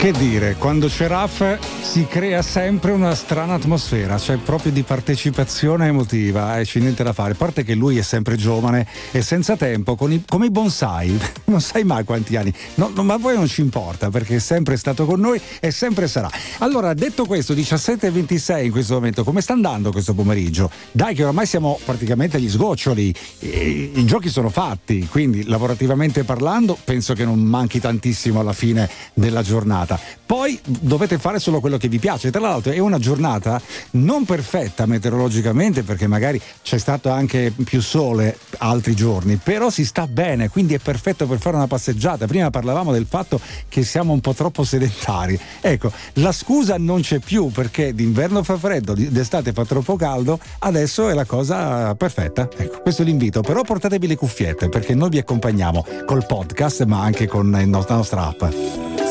Che dire, quando c'è Raf si crea sempre una strana atmosfera, cioè proprio di partecipazione emotiva, c'è niente da fare, a parte che lui è sempre giovane e senza tempo, come i bonsai, non sai mai quanti anni, ma poi non ci importa perché è sempre stato con noi e sempre sarà. Allora, detto questo, 17:26 in questo momento, come sta andando questo pomeriggio? Dai che oramai siamo praticamente agli sgoccioli, i giochi sono fatti, quindi lavorativamente parlando penso che non manchi tantissimo alla fine della giornata. Poi dovete fare solo quello che vi piace. Tra l'altro è una giornata non perfetta meteorologicamente perché magari c'è stato anche più sole altri giorni, però si sta bene, quindi è perfetto per fare una passeggiata. Prima parlavamo del fatto che siamo un po' troppo sedentari. Ecco, la scusa non c'è più perché d'inverno fa freddo, d'estate fa troppo caldo, adesso è la cosa perfetta. Ecco, questo è l'invito. Però portatevi le cuffiette perché noi vi accompagniamo col podcast ma anche con la nostra app.